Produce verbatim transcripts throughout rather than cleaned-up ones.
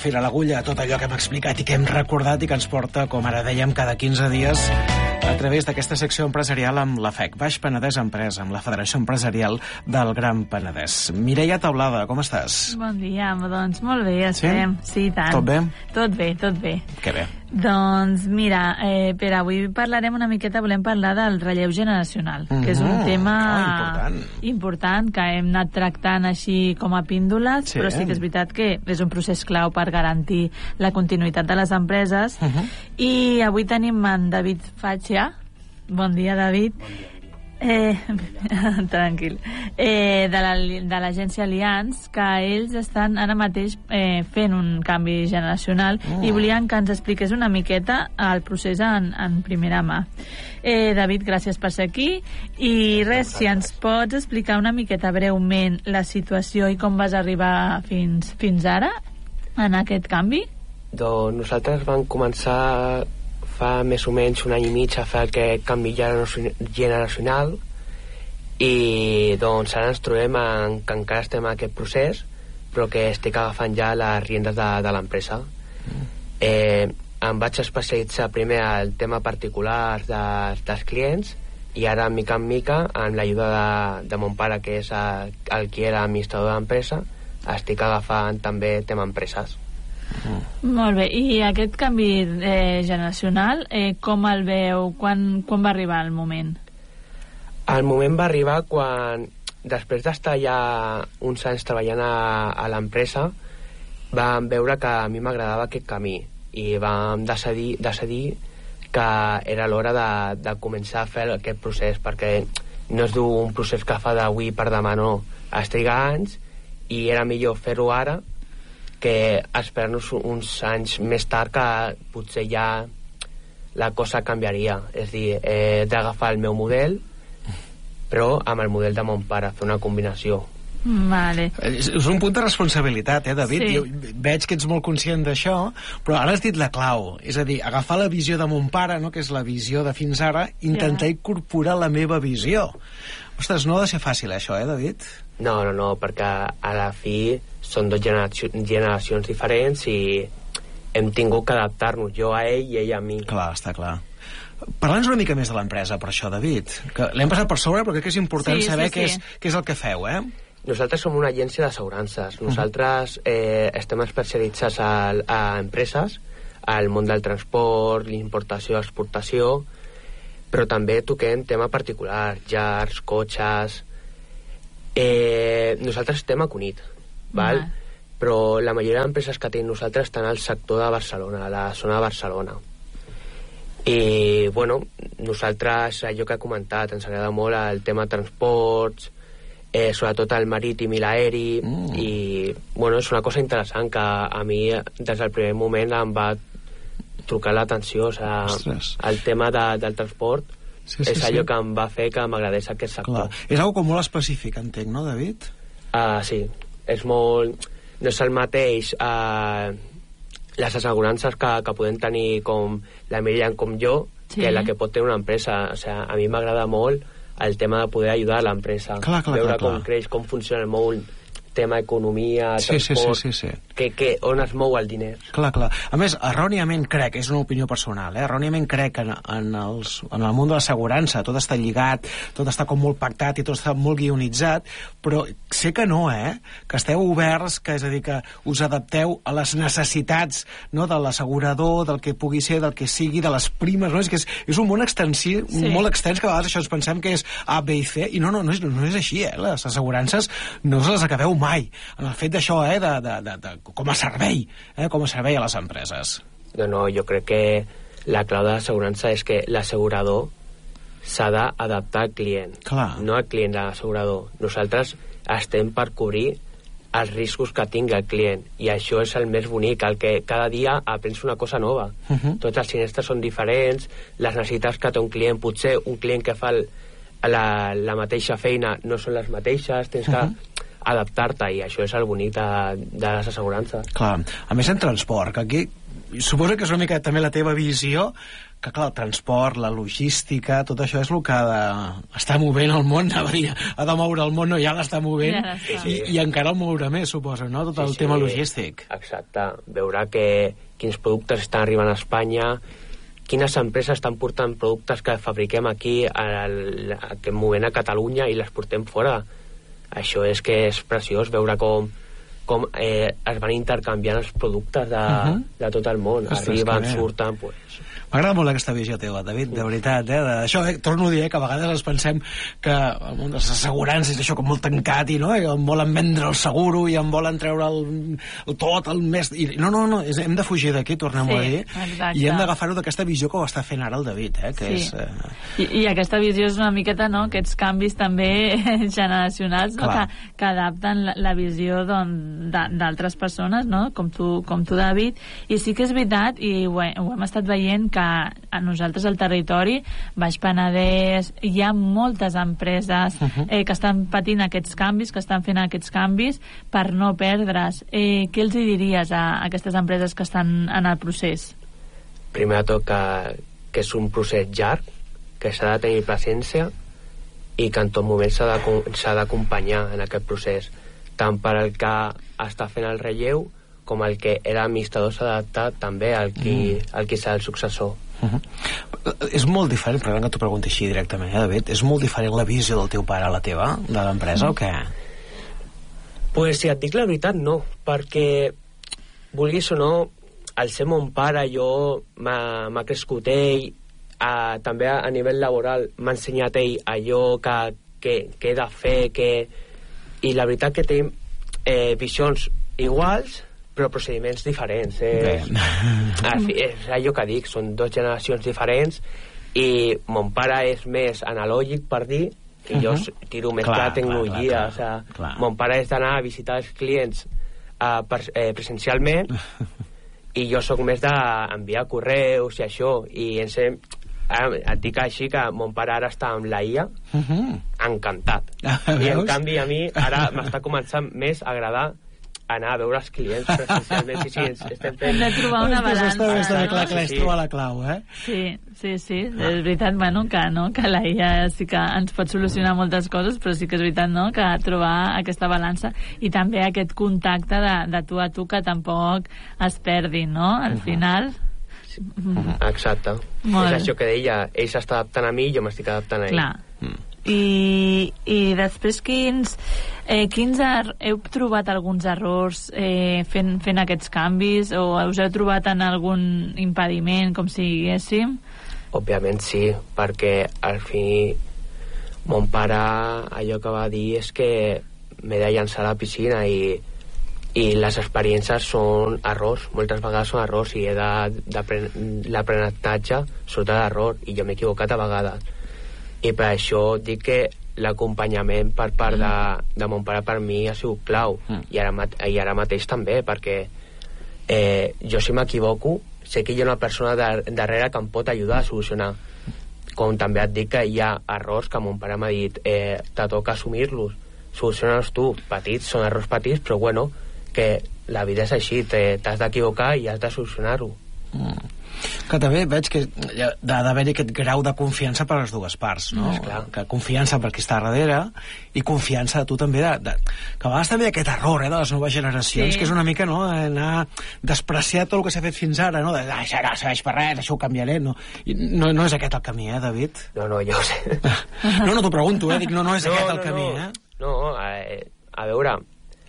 fil a l'agulla tot allò que hem explicat i que hem recordat i que ens porta, com ara dèiem, cada quinze dies a través d'aquesta secció empresarial amb la F E C, Baix Penedès Empresa, amb la Federació Empresarial del Gran Penedès. Mireia Taulada, com estàs? Bon dia, doncs molt bé, estem. Sí, tant. Tot bé? Tot bé, tot bé. Que bé. Doncs mira, eh, per avui parlarem una miqueta, volem parlar del relleu generacional, mm-hmm. que és un tema oh, important. important que hem anat tractant així com a píndoles, sí. però sí que és veritat que és un procés clau per garantir la continuïtat de les empreses. Uh-huh. I avui tenim en David Fatxia. Bon dia, David. Bon dia. Eh, tranquil. Eh, de l'agència Allianz, que ells estan ara mateix eh, fent un canvi generacional oh. i volien que ens expliqués una miqueta el procés en, en primera mà. Eh, David, gràcies per ser aquí. I res, si ens pots explicar una miqueta breument la situació i com vas arribar fins, fins ara en aquest canvi? Doncs nosaltres vam començar fa més o menys un any i mig a fer aquest canvi generacional i doncs ara ens trobem en, que encara estem en aquest procés però que estic agafant ja les riendes de, de l'empresa. Mm. Eh, em vaig especialitzar primer al tema particular de, dels clients i ara mica en mica amb l'ajuda de, de mon pare, que és el, el qui era administrador de l'empresa, estic agafant també tema empreses. Mm. Molt bé, i aquest canvi eh, generacional eh, com el veu, quan, quan va arribar el moment? El moment va arribar quan després d'estar ja uns anys treballant a, a l'empresa vam veure que a mi m'agradava aquest camí i vam decidir, decidir que era l'hora de, de començar a fer aquest procés, perquè no és un procés que fa d'avui per demà, no, es triga anys i era millor fer-ho ara que esperar-nos uns anys més tard que potser ja la cosa canviaria. És a dir, he d'agafar el meu model però amb el model de mon pare, fer una combinació. Vale. És, és un punt de responsabilitat, eh, David? Sí. Jo veig que ets molt conscient d'això, però ara has dit la clau, és a dir, agafar la visió de mon pare, no?, que és la visió de fins ara, intentar yeah. incorporar la meva visió. Ostres, no ha de ser fàcil això, eh, David? No, no, no, perquè a la fi són dues generacions, generacions diferents i hem tingut que adaptar-nos, jo a ell i ell a mi. Clar, està clar. Parla'ns una mica més de l'empresa, per això, David, que l'hem passat per sobre, però crec que és important sí, saber sí, sí. Què, és, què és el que feu, eh? Nosaltres som una agència d'assegurances. Nosaltres eh, estem especialitzats a, a empreses, al món del transport, l'importació, l'exportació, però també toquem tema particular, llars, cotxes. Eh, nosaltres estem a Cunit, val? Mm. Però la majoria d'empreses que tenim nosaltres estan al sector de Barcelona, a la zona de Barcelona. I, bueno, nosaltres, allò que he comentat, ens agrada molt el tema transports, eh, sobretot el marítim i l'aeri, mm. i, bueno, és una cosa interessant que a mi, des del primer moment, em va trucar l'atenció, o sigui, el tema de, del transport sí, sí, és allò sí. que em va fer que m'agradés aquest sector. Clar. És algo com molt específic, entenc, no, David? Uh, sí, és molt... No és el mateix uh, les assegurances que, que podem tenir com la Miriam com jo, sí. que la que pot tenir una empresa. O sigui, a mi m'agrada molt el tema de poder ajudar a l'empresa, clar, clar, veure clar, com clar. creix, com funciona el món, tema economia, sí, transport, sí, sí, sí, sí. Que, que, on es mou el diner. Clar, clar. A més, erròniament crec, és una opinió personal, eh? erròniament crec que en, en, els, en el món de l'assegurança tot està lligat, tot està com molt pactat i tot està molt guionitzat, però sé que no, eh? que esteu oberts, que és a dir, que us adapteu a les necessitats, no?, de l'assegurador, del que pugui ser, del que sigui, de les primes, no? És que és, és un món extensiu, sí. molt extens, que a vegades això ens pensem que és A, B i C, i no, no, no és, no és així, eh? Les assegurances no se les acabeu mai, en el fet d'això, eh, de, de, de, de, com a servei, eh, com a servei a les empreses. No, no, jo crec que la clau de l'assegurança és que l'assegurador s'ha d'adaptar al client, clar. No al client de l'assegurador. Nosaltres estem per cobrir els riscos que tingui el client, i això és el més bonic, el que cada dia aprens una cosa nova. Uh -huh. Tots els sinistres són diferents, les necessitats que té un client, potser un client que fa el, la, la mateixa feina no són les mateixes, tens que uh -huh. adaptar-te, i això és el bonic de, de les assegurances. Clar, a més en transport, que aquí suposo que és una mica també la teva visió, que clar, el transport, la logística, tot això és el que ha d'estar movent el món, ha de, ha de moure el món, no, ja l'està movent, ja sí, sí. I, i encara el mourà més, suposo, no?, tot el sí, tema sí. logístic. Exacte, veurà que quins productes estan arribant a Espanya, quines empreses estan portant productes que fabriquem aquí, el, que movem a Catalunya i les portem fora. Això és que és preciós veure com com eh, es van intercanviant els productes de, uh -huh. de tot el món. Ostres, arriben, surten... Pues... M'agrada molt aquesta visió teva, David, de veritat. Eh? Això, eh, torno a dir, eh, que a vegades ens pensem que el món de les assegurances és això com molt tancat i no? I em volen vendre el seguro i em volen treure el, el tot, el més... I, no, no, no, és, hem de fugir d'aquí, tornem-ho sí, a dir, exacte. I hem d'agafar-ho d'aquesta visió que ho està fent ara el David. Eh? Que sí. és, eh... I, I aquesta visió és una miqueta, no?, aquests canvis també generacionals, no? que, que adapten la, la visió d'altres persones, no?, com tu, com tu, David. I sí que és veritat, i ho, he, ho hem estat veient, que a nosaltres al territori, Baix Penedès, hi ha moltes empreses uh-huh. eh, que estan patint aquests canvis, que estan fent aquests canvis per no perdre's. Eh, què els diries a, a aquestes empreses que estan en el procés? Primer de tot que, que és un procés llarg, que s'ha de tenir paciència i que en tot moment s'ha d'acompanyar en aquest procés, tant per al que està fent el relleu com el que era administrador s'ha d'adaptar també al qui, mm. al qui serà el successor. Uh-huh. És molt diferent, perdona que t'ho pregunti així directament, eh, David, és molt diferent la visió del teu pare a la teva, de l'empresa, mm. o què? Pues si et dic la veritat, no, perquè vulguis o no, al ser mon pare jo m'ha crescut ell, a, també a, a nivell laboral m'ha ensenyat ell allò que, que, que he de fer, que... i la veritat que tenim eh, visions iguals però procediments diferents. És, és allò que dic, són dues generacions diferents i mon pare és més analògic, per dir, i uh-huh. jo tiro més clar, la tecnologia. Clar, clar, o sea, clar. Mon pare és d'anar a visitar els clients uh, per, eh, presencialment i jo sóc més d'enviar correus i això, i ens hem, eh, et dic així que mon pare ara està amb la I A uh-huh. encantat. I en canvi a mi ara m'està començant més a agradar anar a veure els clients presencialment. Sí, sí, estem fent... Hem de trobar una balança. Està, està bé clar que l'has trobat la clau, eh? Sí, sí, sí. Ah. És veritat, bueno, que, no, que la I A sí que ens pot solucionar moltes coses, però sí que és veritat, no?, que trobar aquesta balança i també aquest contacte de, de tu a tu que tampoc es perdi, no?, al final... Uh-huh. Exacte. Molt. És això que deia, ell s'està adaptant a mi i jo m'estic adaptant a ell. Clar. Mm. I, i després quins eh, quins er, heu trobat alguns errors eh, fent, fent aquests canvis, o us heu trobat en algun impediment, com si diguéssim? Òbviament sí, perquè al fi mon pare allò que va dir és que m'he de llançar a la piscina i, i les experiències són errors, moltes vegades són errors i he de, l'aprenentatge surt de l'error i jo m'he equivocat a vegades. I per això dic que l'acompanyament per part de, de mon pare per mi ha sigut clau mm. I, ara, i ara mateix també, perquè eh, jo si m'equivoco sé que hi ha una persona de, darrere que em pot ajudar a solucionar, com també et dic que hi ha errors que mon pare m'ha dit eh, te toca assumir-los, solucionar-los tu, petits, són errors petits, però bueno, que la vida és així, t'has d'equivocar i has de solucionar-ho. mm. Que també veig que hi ha d'haver-hi aquest grau de confiança per a les dues parts, no? Mm, que confiança per qui està darrere i confiança de tu també de, de, que a vegades també aquest error eh, de les noves generacions, sí. que és una mica, no?, anar despreciar tot el que s'ha fet fins ara, no?, de ah, això no serveix per res, això ho canviaré, no. I no, no és aquest el camí, eh, David? No, no, jo ho sé. No, no t'ho pregunto, eh, dic, no, no és no, aquest el no, camí, no. eh? No, eh, a veure,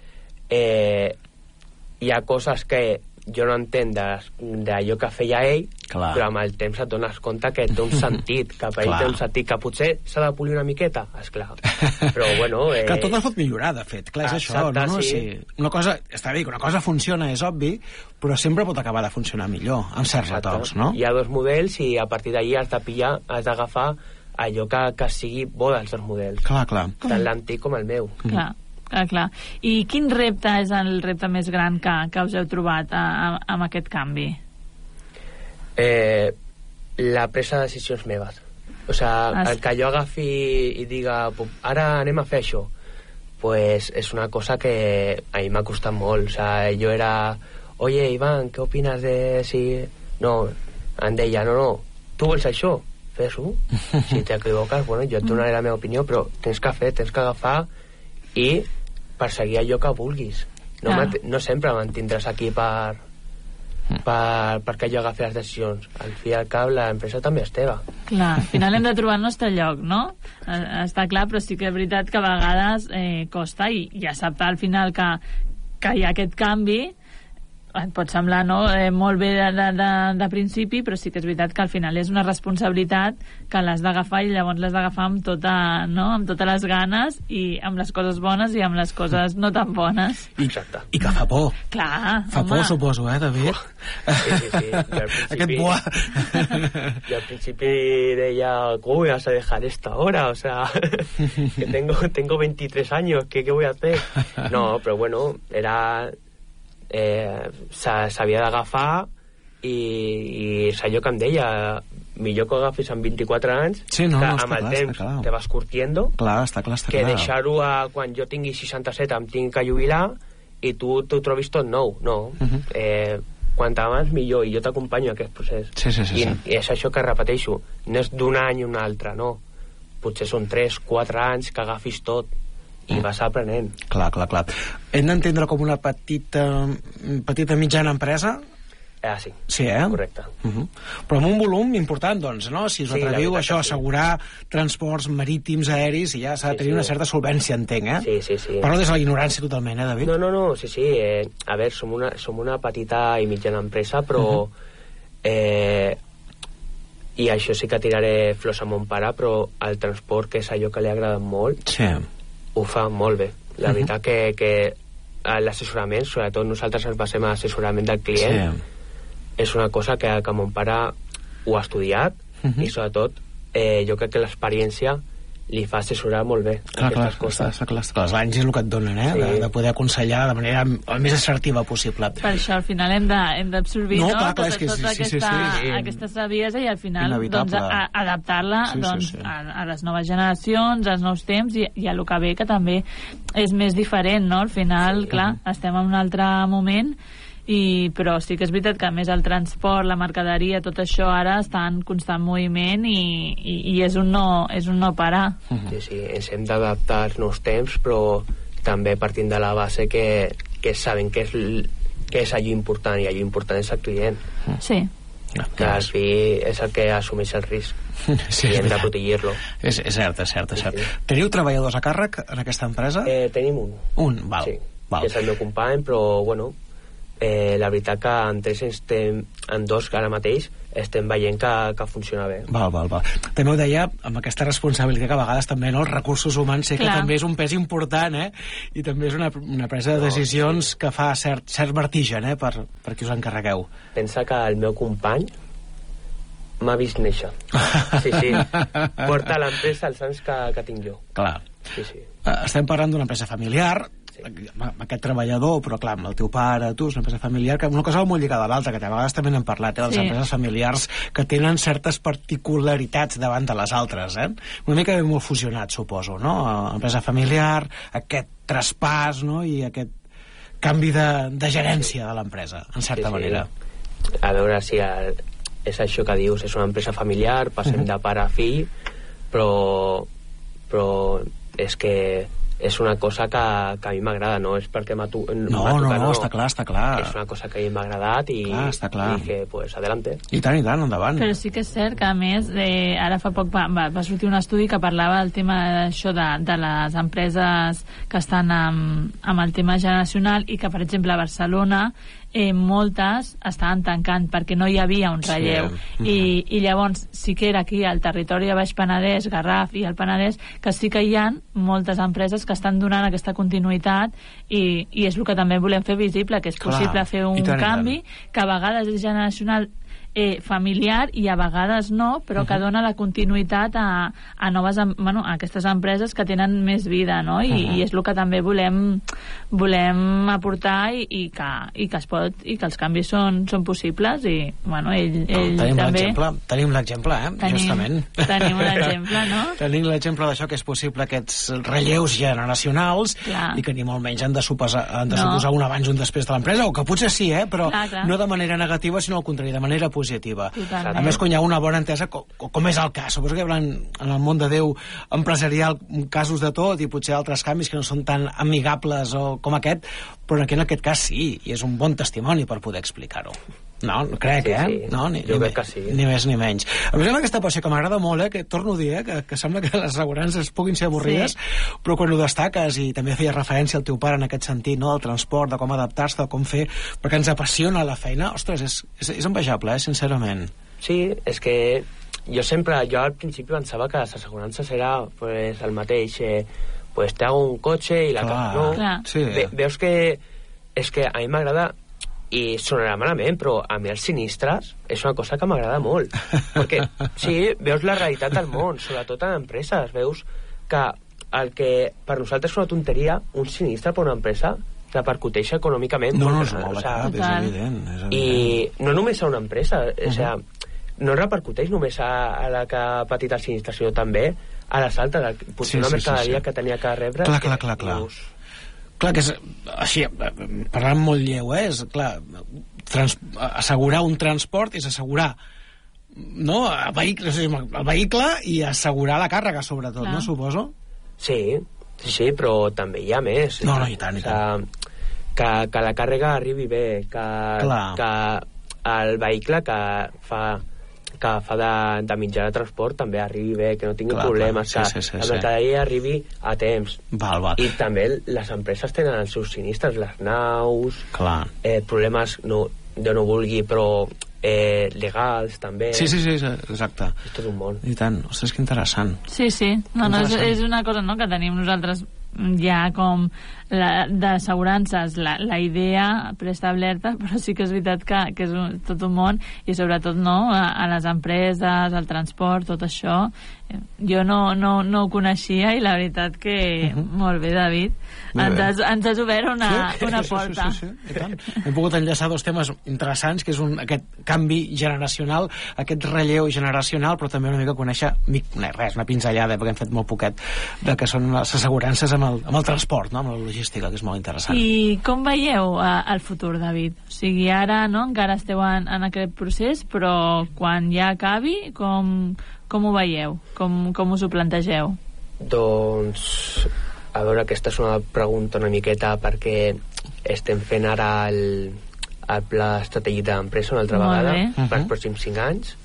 eh, hi ha coses que jo no entenc d'allò que feia ell, clar. Però amb el temps et dones compte que té un sentit, que per ell té un sentit, que potser s'ha de polir una miqueta, esclar. Però bueno... Eh... Que tot es pot millorar, de fet, clar, és exacte, això, no? no? Sí. Sí. Una cosa, està bé, que una cosa funciona, és obvi, però sempre pot acabar de funcionar millor, amb certs exacte. Retocs, no? Hi ha dos models i a partir d'allí has de pillar, has d'agafar allò que, que sigui bo dels dos models. Clar, clar. Tant l'antic com el meu. Clar. Ah, clar. I quin repte és el repte més gran que, que us heu trobat a, a, amb aquest canvi? Eh, la presa de decisions meves. O sigui, el que jo agafi i diga ara anem a fer això, pues és una cosa que a mi m'ha costat molt. O sigui, jo era oye, Iván, què opines de si... No, em deia, no, no, tu vols això? Fes-ho. Si t'equivoques, bueno, jo et donaré la meva opinió, però tens que fer, tens que agafar i perseguir allò que vulguis. No, ah. no sempre mantindràs aquí per, per, perquè jo agafi les decisions. Al fi i al cap, l'empresa també és teva. Clar, al final hem de trobar el nostre lloc, no? Està clar, però sí que és veritat que a vegades eh, costa i, i acceptar al final que, que hi ha aquest canvi et pot semblar no, eh, molt bé de, de, de, de principi, però sí que és veritat que al final és una responsabilitat que l'has d'agafar i llavors l'has d'agafar amb, tota, no, amb totes les ganes i amb les coses bones i amb les coses no tan bones. Exacte. I que fa por. Clar, fa home. por, suposo, eh, David? Oh. Sí, sí, sí. Aquest buah. Yo al principio deia, ¿cómo me vas a dejar esto ahora? O sea, que tengo, tengo veintitrés años, ¿qué, ¿qué voy a hacer? No, però bueno, era... Eh, s'havia d'agafar i, i és allò que em deia, millor que ho agafis amb vint-i-quatre anys, sí, no, que no, amb el clar, temps clar. te vas curtiendo, clar, està clar, està que clar. deixar-ho a quan jo tingui seixanta-set em tinc que jubilar i tu t'ho trobis tot nou. No, uh -huh. eh, quant abans millor, i jo t'acompanyo en aquest procés. Sí, sí, sí, I, sí. I és això que repeteixo, no és d'un any un altre, no, potser són tres, quatre anys que agafis tot i vas aprenent. Clar, clar, clar. Hem d'entendre com una petita petita mitjana empresa? Ah, sí. Sí, eh? Correcte. Uh -huh. Però amb un volum important, doncs, no? Si us sí, atreviu això, sí. assegurar transports marítims, aeris, i ja s'ha de sí, tenir sí. una certa solvència, entenc, eh? Sí, sí, sí. Parlo des de la ignorància totalment, eh, David? No, no, no, sí, sí. Eh, a veure, som una, som una petita i mitjana empresa, però... Uh -huh. eh, i això sí que tiraré flors a mon pare, però el transport, que és allò que li ha agradat molt, sí. ho fa molt bé. La uh -huh. veritat que, que l'assessorament, sobretot nosaltres ens basem en l'assessorament del client, sí. és una cosa que, que mon pare ho ha estudiat uh -huh. i sobretot eh, jo crec que l'experiència li fa assessorar molt bé clar, aquestes clar, coses. Està, clar, clar, els anys és el que et donen, eh? Sí. De, de poder aconsellar de manera el més assertiva possible. Per això al final hem d'absorbir no, no, clar, clar, tota, que tota sí, aquesta, sí, sí, sí. aquesta saviesa i al final doncs, adaptar-la sí, doncs, sí, sí. a, a les noves generacions, als nous temps i, i a lo que ve, que també és més diferent, no? Al final, sí. clar, estem en un altre moment i, però sí que és veritat que a més el transport, la mercaderia, tot això ara està en constant moviment i, i, i és, un no, és un no parar. Sí, sí, ens hem d'adaptar als nous temps, però també partint de la base que, que saben que és, que és allò important, i allò important és el client. Sí. Que al fi és el que assumeix el risc sí, i hem de protegir-lo. És, és cert, és cert, és cert. Sí, sí. Teniu treballadors a càrrec en aquesta empresa? Eh, tenim un. Un, val. Sí, val. que és el meu company, però bueno, eh, la veritat que en tres estem, en dos ara mateix estem veient que, que funciona bé. Val, val, val. També ho deia, amb aquesta responsabilitat que a vegades també, no?, els recursos humans sé que Clar. també és un pes important, eh? I també és una, una presa de No, decisions sí. que fa cert, cert vertigen, eh?, per, per qui us encarregueu. Pensa que el meu company m'ha vist néixer. Sí, sí. Porta l'empresa els anys que, que tinc jo. Clar. Sí, sí. Estem parlant d'una empresa familiar, sí. amb aquest treballador, però clar, amb el teu pare, tu, és una empresa familiar, que una cosa molt lligada a l'altra, que a vegades també n'hem parlat, eh, de les sí. empreses familiars que tenen certes particularitats davant de les altres, eh? Una mica ben molt fusionat, suposo, no? Empresa familiar, aquest traspàs, no?, i aquest canvi de, de gerència de l'empresa, en certa sí, sí. manera. A veure si el, és això que dius, és una empresa familiar, passem uh -huh. de pare a fill, però, però és que és una cosa que, que a mi m'agrada, no és perquè m'ha tocat, no, no, no, no, està clar, està clar. És una cosa que a mi m'ha agradat i, clar, està clar. i que, pues, adelante. I tant, i tant, endavant. Però sí que és cert que, a més, eh, ara fa poc va, va, va sortir un estudi que parlava del tema d'això de, de les empreses que estan amb, amb el tema generacional i que, per exemple, a Barcelona eh, moltes estaven tancant perquè no hi havia un relleu. Sí. I, I llavors sí que era aquí al territori de Baix Penedès, Garraf i el Penedès, que sí que hi ha moltes empreses que estan donant aquesta continuïtat i, i és el que també volem fer visible, que és possible Clar, fer un tant, canvi que a vegades és generacional, eh, familiar i a vegades no, però que dona la continuïtat a, a noves, bueno, a aquestes empreses que tenen més vida, no? I, uh-huh. i és el que també volem volem aportar i, i, que, i que es pot, i que els canvis són, són possibles i, bueno, ell, ell no, tenim també... L'exemple, tenim l'exemple, eh? Tenim, justament. Tenim l'exemple, no? Tenim l'exemple d'això que és possible, aquests relleus generacionals, clar. I que ni molt menys han de suposar, han de no. suposar un abans i un després de l'empresa, o que potser sí, eh? Però clar, clar. No de manera negativa, sinó al contrari, de manera positiva. Totalment. A més, quan hi ha una bona entesa, com, com és el cas, suposo que hi ha en el món de Déu empresarial casos de tot i potser altres canvis que no són tan amigables o com aquest, però aquí en aquest cas sí, i és un bon testimoni per poder explicar-ho. No, crec, sí, eh? Sí. No, ni, jo ni, crec que sí. Ni més ni menys. A més, aquesta passió que m'agrada molt, eh? Que torno a dir, eh? Que, que sembla que les assegurances puguin ser avorrides, sí. Però quan ho destaques, i també feia referència al teu pare en aquest sentit, no? Del transport, de com adaptar-se, de com fer, perquè ens apassiona la feina, ostres, és, és, és envejable, eh? Sincerament. Sí, és que jo sempre, jo al principi pensava que les assegurances era pues, el mateix, eh, pues te hago un cotxe i la... Clar, no, clar. Sí. Ve, veus que és que a mi m'agrada, i sonarà malament, però a mi els sinistres és una cosa que m'agrada molt, perquè sí, veus la realitat del món, sobretot en empreses, veus que el que per nosaltres és una tonteria, un sinistre per una empresa repercuteix econòmicament. No, no, és molt cap, és evident, és evident. I no només a una empresa, uh -huh. o sigui, no repercuteix només a, a la que ha patit el sinistre, sinó també a les altres, potser sí, una sí, mercaderia sí, sí. que tenia que rebre. Clar, clar, clar, clar. Dius... Clar que és així, parlant molt lleu, eh? És, clar, trans, assegurar un transport és assegurar no, el, vehicle, el vehicle i assegurar la càrrega, sobretot, clar. No, suposo? Sí, sí, sí, però també hi ha més. No, no, i tant, i tant. Que, que la càrrega arribi bé, que, que el vehicle que fa... que fa de, de mitjà de transport també arribi bé, que no tingui clar, problemes, clar. Sí, que sí, sí, la mercaderia sí. arribi a temps. Val, val. I també les empreses tenen els seus sinistres, les naus, clar. Eh, problemes, no, jo no vulgui, però eh, legals també. Sí, sí, sí, exacte. És tot un món. I tant, ostres, que interessant. Sí, sí, no, no, és, és una cosa, no?, que tenim nosaltres ja com d'assegurances la, la idea preestablerta, però sí que és veritat que, que és un, tot un món, i sobretot no, a, a les empreses, al transport, tot això jo no, no, no ho coneixia, i la veritat que uh -huh. molt bé, David, ens has, ens has obert una, sí, una porta. sí, sí, sí, i tant. Hem pogut enllaçar dos temes interessants, que és un, aquest canvi generacional, aquest relleu generacional, però també una mica conèixer res, una pinzellada, perquè hem fet molt poquet de que són les assegurances amb el, amb el transport, no? Amb la logística, que és molt interessant. I com veieu eh, el futur, David? O sigui, ara no, encara esteu en, en aquest procés, però quan ja acabi, com, com ho veieu? Com, com us ho plantegeu? Doncs, a veure, aquesta és una pregunta una miqueta perquè estem fent ara el, el pla estratègic d'empresa una altra molt vegada bé. pels uh-huh. pròxims cinc anys,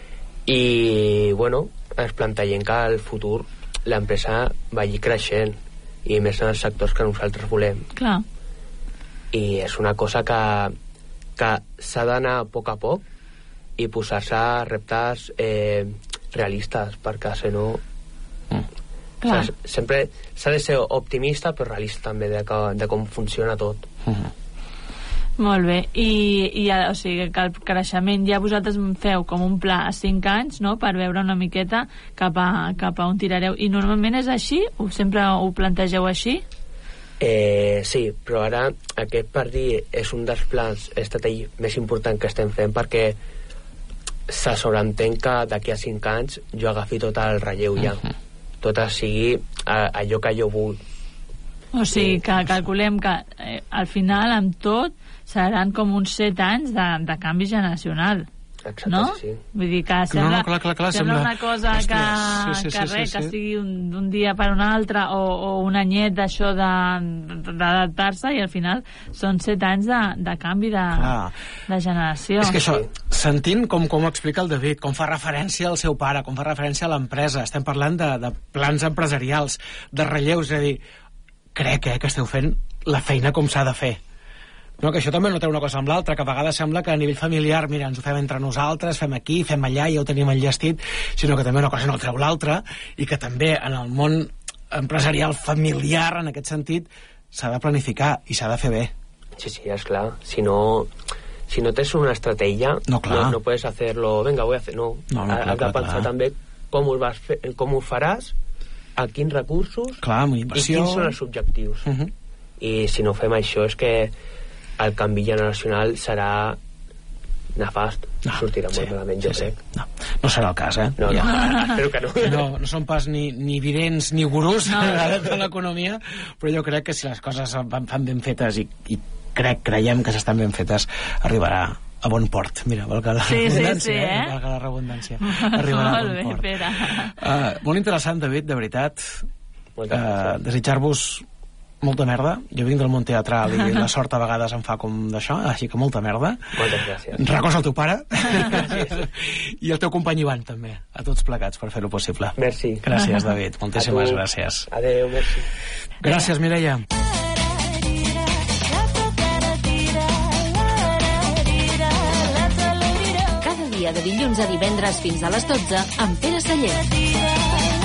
i bueno, ens plantegem que al futur l'empresa vagi creixent, i més en els sectors que nosaltres volem. Clar. I és una cosa que, que s'ha d'anar a poc a poc i posar-se reptes eh, realistes, perquè si no mm. Clar. Saps? Sempre s'ha de ser optimista però realista també de, que, de com funciona tot. Mm-hmm. Molt bé, i, i o sigui, que el creixement ja vosaltres feu com un pla a cinc anys, no?, per veure una miqueta cap a, cap a on tirareu, i normalment és així? O sempre ho plantegeu així? Eh, sí, però ara aquest, per dir, és un dels plans estratègics més importants que estem fent, perquè se sobreentén que d'aquí a cinc anys jo agafi tot el relleu ja, uh-huh. tot sigui a, allò que jo vull. O sigui, que calculem que eh, al final, amb tot, seran com uns set anys de, de canvi generacional. Exacte, no? sí. Vull dir que sembla, no, no, clar, clar, clar, sembla, sembla una cosa que, sí, sí, que sí, res, sí, que sí. sigui d'un dia per un altre, o, o un anyet d'això d'adaptar-se, i al final són set anys de, de canvi de, de generació. És que això, sentint com, com ho explica el David, com fa referència al seu pare, com fa referència a l'empresa, estem parlant de, de plans empresarials, de relleus, és a dir, crec eh, que esteu fent la feina com s'ha de fer. No, que això també no té una cosa amb l'altra, que a vegades sembla que a nivell familiar, mira, ens ho fem entre nosaltres, fem aquí, fem allà, ja ho tenim enllestit, sinó que també una cosa no treu l'altra, i que també en el món empresarial familiar, en aquest sentit, s'ha de planificar i s'ha de fer bé. Sí, sí, és clar. Si no, si no tens una estratègia, no, no, no puedes hacerlo, venga, voy a hacer... No, no, no has de pensar també com ho, vas fer, com ho faràs, a quins recursos clar, i quins són els objectius. Uh -huh. I si no fem això és que el canvi generacional serà nefast, no, sortirà molt sí, malament, jo sí, crec. Sí. No. no serà el cas, eh? No, ja. no, espero que no. No, no són pas ni, ni vidents ni gurús no. de l'economia, però jo crec que si les coses van, fan ben fetes i, i crec, creiem que s'estan ben fetes, arribarà a bon port. Mira, valga la sí, redundància, sí, sí, eh? valga la redundància. Arribarà a bon bé, port. Uh, molt interessant, David, de veritat. Uh, desitjar-vos molta merda. Jo vinc del món teatral i la sort a vegades em fa com d'això, així que molta merda. Moltes gràcies. Records al teu pare i el teu company Ivan també, a tots plegats per fer-ho possible. Merci. Gràcies, David, moltíssimes gràcies. Adéu, merci. Gràcies, Mireia. Cada dia de dilluns a divendres fins a les dotze amb Pere Sallent.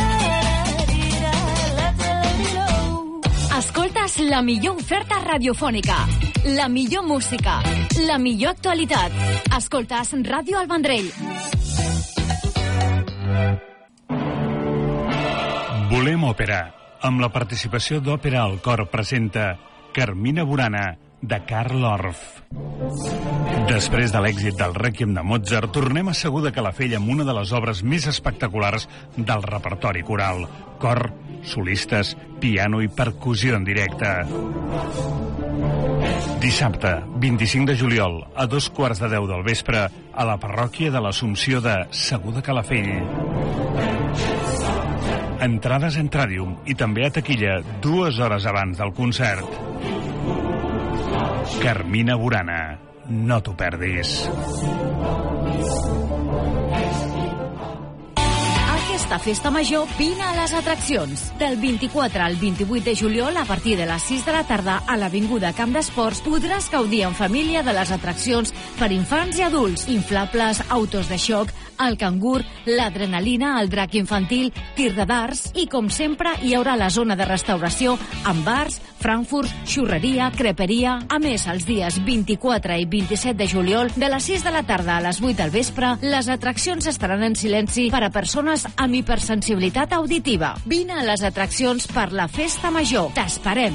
Escoltes la millor oferta radiofònica, la millor música, la millor actualitat. Escoltes Ràdio El Vendrell. Volem òpera, amb la participació d'Òpera al Cor presenta Carmina Burana, de Carl Orff. Després de l'èxit del Rèquiem de Mozart, tornem a Segur de Calafell amb una de les obres més espectaculars del repertori coral. Cor, solistes, piano i percussió en directe. Dissabte, vint-i-cinc de juliol, a dos quarts de deu del vespre, a la parròquia de l'Assumpció de Segur de Calafell. Entrades en Tràdium i també a taquilla dues hores abans del concert. Carmina Burana, no t'ho perdis. Aquesta festa major vine a les atraccions. Del vint-i-quatre al vint-i-vuit de juliol, a partir de les sis de la tarda, a l'Avinguda Camp d'Esports, podràs gaudir en família de les atraccions per infants i adults, inflables, autos de xoc, el cangur, l'adrenalina, el drac infantil, tir de darts i, com sempre, hi haurà la zona de restauració amb bars, frankfurt, xurreria, creperia. A més, els dies vint-i-quatre i vint-i-set de juliol, de les sis de la tarda a les vuit del vespre, les atraccions estaran en silenci per a persones amb hipersensibilitat auditiva. Vine a les atraccions per la festa major. T'esperem!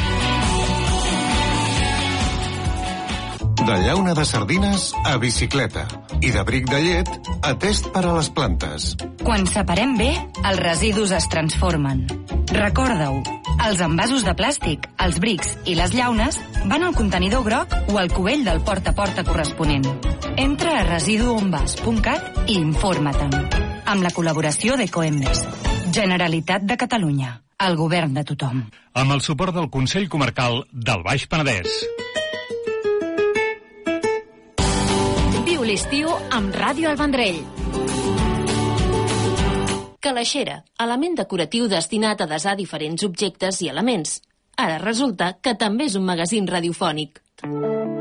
De llauna de sardines a bicicleta i de bric de llet a test per a les plantes. Quan separem bé, els residus es transformen. Recorda-ho, els envasos de plàstic, els brics i les llaunes van al contenidor groc o al cubell del porta a porta corresponent. Entra a residuonvas punt cat i informa-te'n. Amb la col·laboració d'Ecoembes. Generalitat de Catalunya. El govern de tothom. Amb el suport del Consell Comarcal del Baix Penedès. Viu l'estiu amb Ràdio El Vendrell. Calaixera, element decoratiu destinat a desar diferents objectes i elements. Ara resulta que també és un magazín radiofònic.